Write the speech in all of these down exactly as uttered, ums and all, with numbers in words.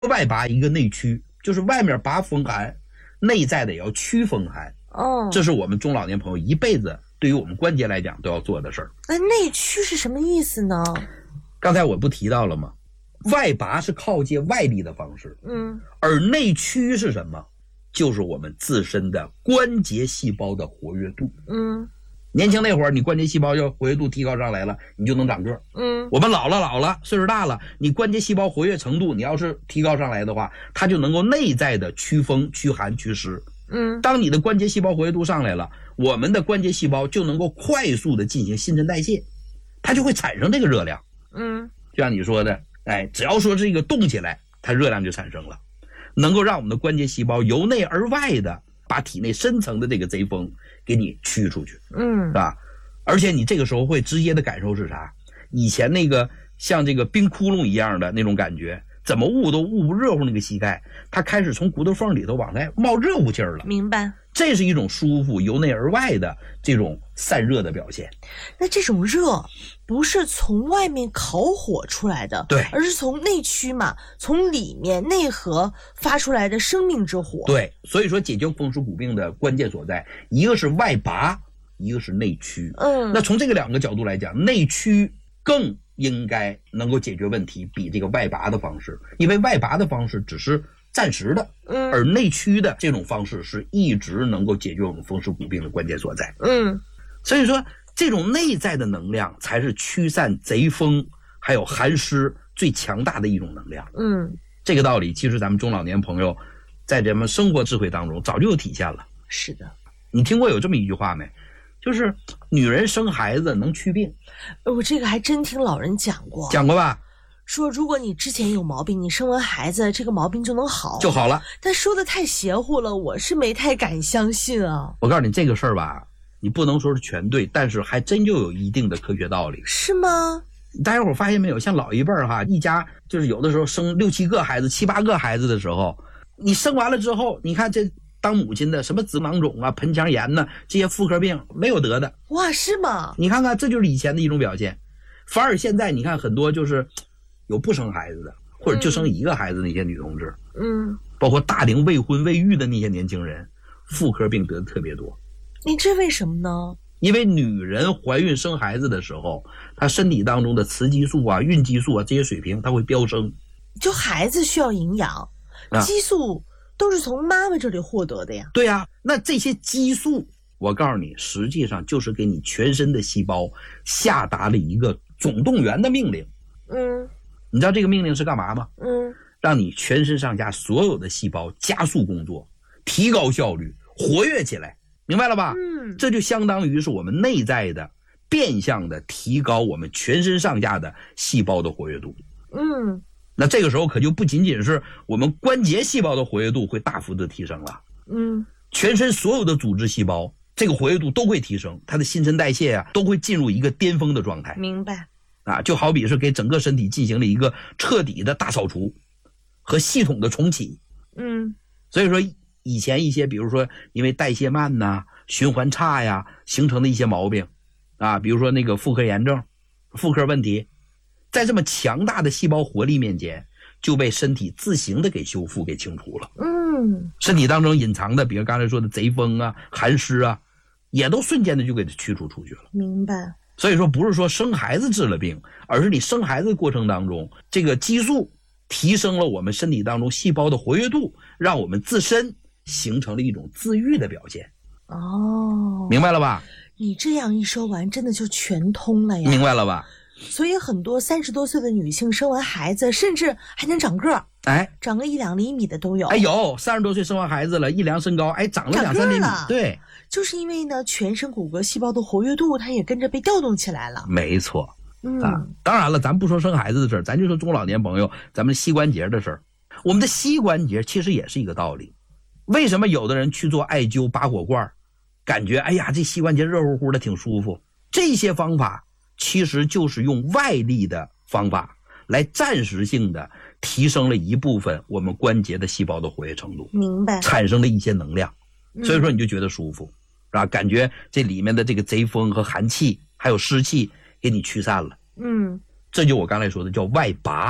外拔一个内驱，就是外面拔风寒，内在的也要驱风寒。 哦， 这是我们中老年朋友一辈子对于我们关节来讲都要做的事儿。 那内驱是什么意思呢？ 刚才我不提到了吗？外拔是靠借外力的方式， 嗯， 而内驱是什么？就是我们自身的关节细胞的活跃度。 嗯， 年轻那会儿，你关节细胞要活跃度提高上来了，你就能长个儿。 嗯， 我们老了老了，岁数大了，你关节细胞活跃程度，你要是提高上来的话，它就能够内在的驱风、驱寒、驱湿。 嗯， 当你的关节细胞活跃度上来了，我们的关节细胞就能够快速的进行新陈代谢，它就会产生这个热量。 嗯， 就像你说的，哎，只要说这个动起来，它热量就产生了，能够让我们的关节细胞由内而外的把体内深层的这个贼风给你驱出去， 嗯， 是吧？而且你这个时候会直接的感受是啥？以前那个像这个冰窟窿一样的那种感觉，怎么捂都捂不热乎那个膝盖，它开始从骨头缝里头往外冒热乎气儿了。 明白。 这是一种舒服由内而外的这种散热的表现。 那这种热不是从外面烤火出来的， 对， 而是从内驱嘛，从里面内核发出来的生命之火。 对，所以说解决风湿骨病的关键所在，一个是外拔，一个是内驱。 嗯， 那从这个两个角度来讲，内驱更应该能够解决问题，比这个外拔的方式，因为外拔的方式只是暂时的， 嗯， 而内驱的这种方式是一直能够解决我们风湿骨病的关键所在。 嗯， 所以说这种内在的能量才是驱散贼风还有寒湿最强大的一种能量。 嗯， 这个道理其实咱们中老年朋友在咱们生活智慧当中早就有体现了。 是的。 你听过有这么一句话没？就是女人生孩子能祛病。 我这个还真听老人讲过。 讲过吧？ 说如果你之前有毛病，你生完孩子这个毛病就能好， 就好了。 但说的太邪乎了，我是没太敢相信啊。 我告诉你这个事儿吧，你不能说是全对，但是还真就有一定的科学道理。 是吗？ 大家伙发现没有，像老一辈儿哈，一家就是有的时候生六七个孩子、七八个孩子的时候，你生完了之后，你看这当母亲的什么子囊肿啊、盆腔炎呐、啊，这些妇科病没有得的。 哇，是吗？ 你看看，这就是以前的一种表现。反而现在你看很多就是有不生孩子的，或者就生一个孩子的那些女同志， 嗯， 包括大龄未婚未育的那些年轻人，妇科病得的特别多。 你这为什么呢？因为女人怀孕生孩子的时候，她身体当中的雌激素啊、孕激素啊这些水平它会飙升。 就孩子需要营养，啊、激素都是从妈妈这里获得的呀。 对呀、啊，那这些激素，我告诉你，实际上就是给你全身的细胞下达了一个总动员的命令。 嗯， 你知道这个命令是干嘛吗？ 嗯， 让你全身上下所有的细胞加速工作，提高效率，活跃起来，明白了吧？ 嗯， 这就相当于是我们内在的变相的提高我们全身上下的细胞的活跃度。 嗯， 那这个时候可就不仅仅是我们关节细胞的活跃度会大幅的提升了， 嗯， 全身所有的组织细胞这个活跃度都会提升，它的新陈代谢啊都会进入一个巅峰的状态。 明白。 啊，就好比是给整个身体进行了一个彻底的大扫除和系统的重启。 嗯， 所以说以前一些比如说因为代谢慢呐、循环差呀形成的一些毛病啊，比如说那个妇科炎症、妇科问题，在这么强大的细胞活力面前就被身体自行的给修复给清除了。 嗯， 身体当中隐藏的比如刚才说的贼风啊、寒湿啊，也都瞬间的就给它驱除出去了。 明白。 所以说不是说生孩子治了病，而是你生孩子的过程当中，这个激素提升了我们身体当中细胞的活跃度，让我们自身形成了一种自愈的表现。 哦， 明白了吧？ 你这样一说完，真的就全通了呀。 明白了吧？ 所以很多三十多岁的女性生完孩子，甚至还能长个儿， 哎， 长个一两厘米的都有。 哎，有三十多岁生完孩子了，一量身高，哎，长了两三厘米。对， 就是因为呢，全身骨骼细胞的活跃度，它也跟着被调动起来了。 没错。 嗯啊，当然了，咱不说生孩子的事儿，咱就说中老年朋友咱们膝关节的事儿。我们的膝关节其实也是一个道理。为什么有的人去做艾灸、拔火罐，感觉哎呀这膝关节热乎乎的挺舒服？这些方法其实就是用外力的方法来暂时性的提升了一部分我们关节的细胞的活跃程度， 明白？产生了一些能量，所以说你就觉得舒服，是吧？感觉这里面的这个贼风和寒气还有湿气给你驱散了。 嗯， 这就我刚才说的叫外拔。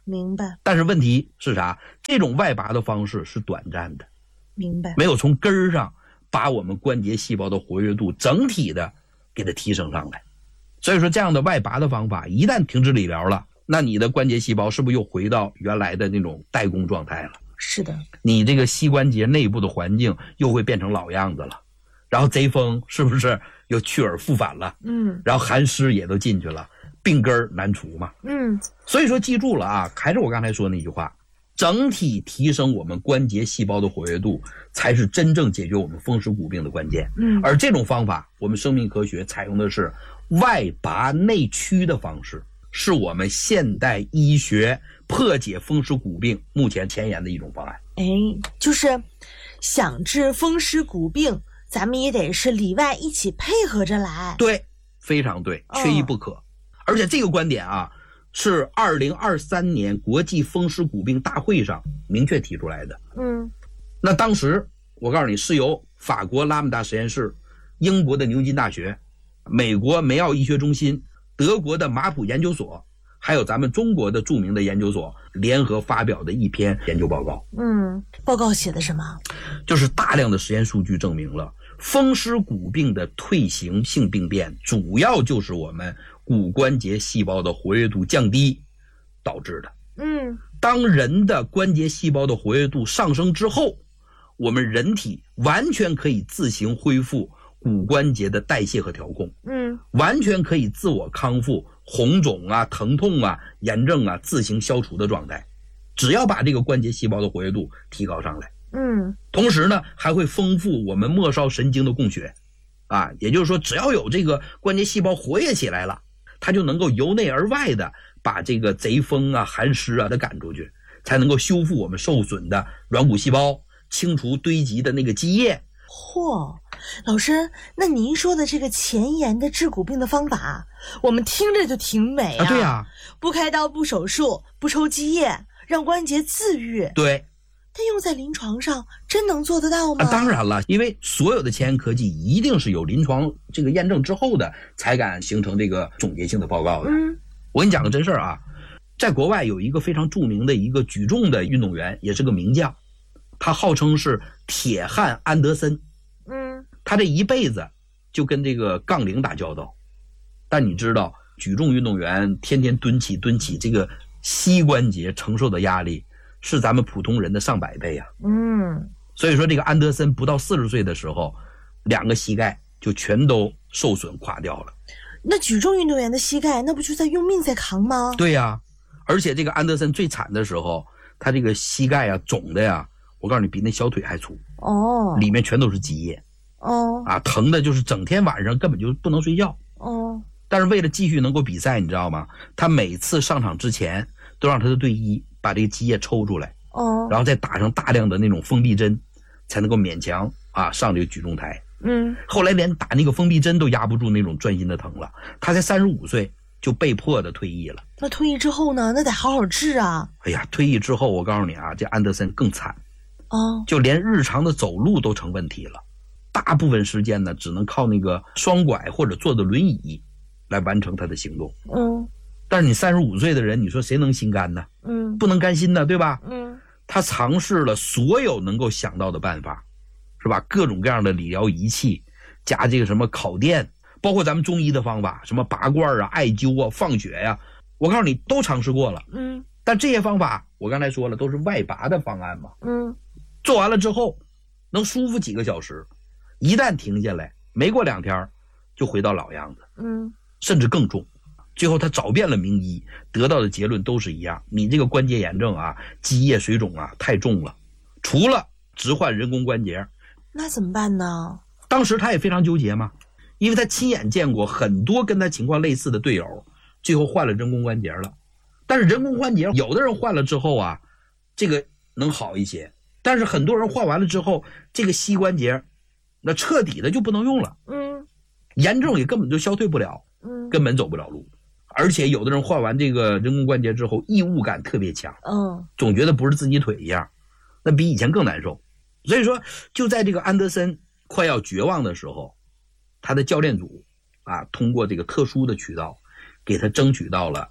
明白。 但是问题是啥？这种外拔的方式是短暂的， 明白。 没有从根儿上把我们关节细胞的活跃度整体的给它提升上来。所以说这样的外拔的方法一旦停止理疗了，那你的关节细胞是不是又回到原来的那种代工状态了？ 是的。 你这个膝关节内部的环境又会变成老样子了，然后贼风是不是又去而复返了？ 嗯。 然后寒湿也都进去了，病根难除嘛。 嗯。 所以说记住了啊，还是我刚才说那句话，整体提升我们关节细胞的活跃度才是真正解决我们风湿骨病的关键。 嗯。 而这种方法我们生命科学采用的是外拔内驱的方式，是我们现代医学破解风湿骨病目前前沿的一种方案。 哎，就是想治风湿骨病，咱们也得是里外一起配合着来。 对，非常对，缺一不可。哦、而且这个观点啊，是二零二三年国际风湿骨病大会上明确提出来的。 嗯， 那当时我告诉你，是由法国拉姆达实验室、英国的牛津大学、美国梅奥医学中心、德国的马普研究所，还有咱们中国的著名的研究所联合发表的一篇研究报告。 嗯，报告写的什么？ 就是大量的实验数据证明了风湿骨病的退行性病变主要就是我们骨关节细胞的活跃度降低导致的。 嗯， 当人的关节细胞的活跃度上升之后，我们人体完全可以自行恢复骨关节的代谢和调控。 嗯， 完全可以自我康复红肿啊、疼痛啊、炎症啊自行消除的状态，只要把这个关节细胞的活跃度提高上来。 嗯， 同时呢，还会丰富我们末梢神经的供血，啊，也就是说，只要有这个关节细胞活跃起来了，它就能够由内而外的把这个贼风啊、寒湿啊都赶出去，才能够修复我们受损的软骨细胞，清除堆积的那个积液。 嚯，老师，那您说的这个前沿的治骨病的方法，我们听着就挺美啊。 啊对啊， 不开刀、不手术、不抽积液，让关节自愈。 对。 但用在临床上真能做得到吗？ 啊，当然了，因为所有的前沿科技一定是有临床这个验证之后的，才敢形成这个总结性的报告的。 嗯， 我跟你讲个真事儿啊，在国外有一个非常著名的一个举重的运动员，也是个名将，他号称是铁汉安德森。 嗯， 他这一辈子就跟这个杠铃打交道，但你知道，举重运动员天天蹲起蹲起，这个膝关节承受的压力是咱们普通人的上百倍啊。 嗯， 所以说这个安德森不到四十岁的时候，两个膝盖就全都受损垮掉了。 那举重运动员的膝盖，那不就在用命在扛吗？ 对呀、啊，而且这个安德森最惨的时候，他这个膝盖啊肿的呀，我告诉你比那小腿还粗。 哦， 里面全都是积液。 哦， 啊，疼的就是整天晚上根本就不能睡觉。 哦， 但是为了继续能够比赛，你知道吗？他每次上场之前都让他的队医把这个积液抽出来， 哦， 然后再打上大量的那种封闭针，才能够勉强啊上这个举重台。 嗯， 后来连打那个封闭针都压不住那种钻心的疼了，他才三十五岁就被迫的退役了。 那退役之后呢？那得好好治啊。 哎呀，退役之后我告诉你啊，这安德森更惨， 哦， 就连日常的走路都成问题了，大部分时间呢只能靠那个双拐或者坐的轮椅来完成他的行动。 嗯， 但是你三十五岁的人，你说谁能心甘呢？ 嗯， 不能甘心呢，对吧？ 嗯， 他尝试了所有能够想到的办法，是吧？各种各样的理疗仪器，加这个什么烤电，包括咱们中医的方法，什么拔罐啊、艾灸啊、放血呀、啊，我告诉你都尝试过了。 嗯， 但这些方法我刚才说了都是外拔的方案嘛。 嗯， 做完了之后能舒服几个小时，一旦停下来，没过两天就回到老样子。 嗯， 甚至更重。最后他找遍了名医，得到的结论都是一样，你这个关节炎症啊、积液水肿啊太重了，除了置换人工关节。 那怎么办呢？ 当时他也非常纠结嘛，因为他亲眼见过很多跟他情况类似的队友最后换了人工关节了。但是人工关节有的人换了之后啊，这个能好一些，但是很多人换完了之后，这个膝关节那彻底的就不能用了。 嗯， 炎症也根本就消退不了， 嗯， 根本走不了路。而且有的人换完这个人工关节之后，异物感特别强， 嗯， 总觉得不是自己腿一样，那比以前更难受。所以说，就在这个安德森快要绝望的时候，他的教练组啊，通过这个特殊的渠道，给他争取到了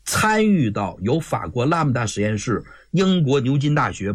参与到由法国拉姆达实验室、英国牛津大学